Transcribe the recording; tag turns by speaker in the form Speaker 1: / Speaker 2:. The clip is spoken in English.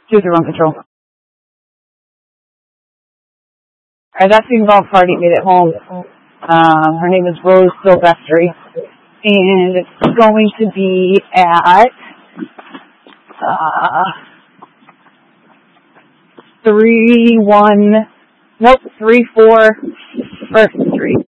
Speaker 1: Choose your own control. Alright, that's the involved party made it home. Her name is Rose Silvestri. And it's going to be at 3-4 First Street.